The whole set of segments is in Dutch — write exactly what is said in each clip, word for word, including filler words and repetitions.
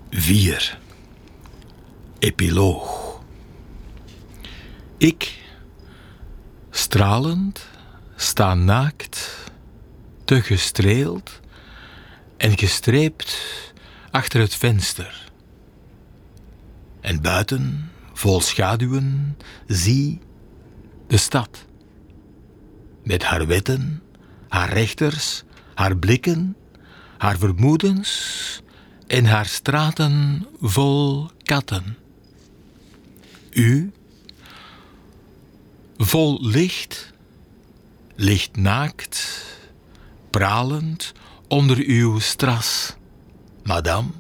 vier. Epiloog. Ik, stralend, sta naakt, te gestreeld en gestreept achter het venster. En buiten, vol schaduwen, zie de stad. Met haar wetten, haar rechters, haar blikken, haar vermoedens en haar straten vol katten. U, vol licht, ligt naakt, pralend onder uw stras, madame.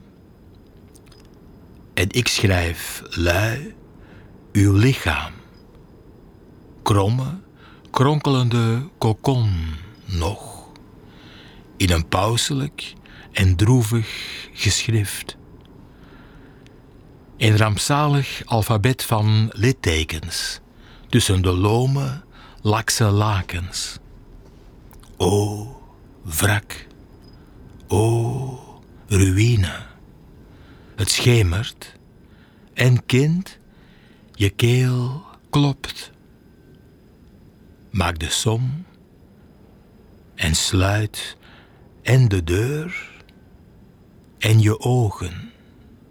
En ik schrijf lui uw lichaam, kromme, kronkelende kokon nog, in een pauselijk en droevig geschrift. Een rampzalig alfabet van littekens tussen de lome, lakse lakens. O wrak, o ruïne. Het schemert en kind, je keel klopt. Maak de som en sluit en de deur en je ogen.